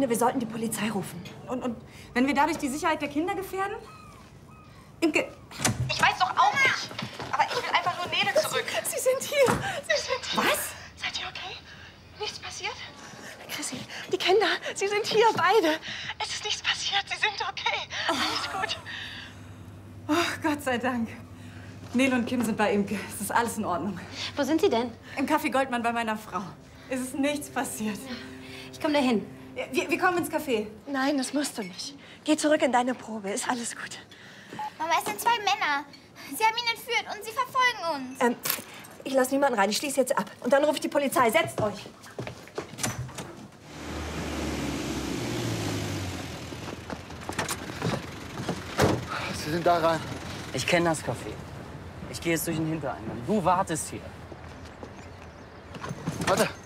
finde, wir sollten die Polizei rufen. Und wenn wir dadurch die Sicherheit der Kinder gefährden? Imke, Ich weiß doch auch nicht. Aber ich will einfach nur Nele zurück. Sie sind hier. Sie sind hier. was? Seid ihr okay? Nichts passiert? Chrissy, die Kinder, sie sind hier, beide. Es ist nichts passiert. Sie sind okay. Alles gut. Oh, Gott sei Dank. Nele und Kim sind bei Imke. Es ist alles in Ordnung. Wo sind Sie denn? Im Café Goldmann bei meiner Frau. Es ist nichts passiert. Ich komme dahin. Wir kommen ins Café. Nein, das musst du nicht. Geh zurück in deine Probe, ist alles gut. Mama, es sind 2 Männer. Sie haben ihn entführt und sie verfolgen uns. Ich lasse niemanden rein, ich schließe jetzt ab. Und dann rufe ich die Polizei, setzt euch. Sie sind da rein. Ich kenne das Café. Ich gehe jetzt durch den Hintereingang. Du wartest hier. Warte.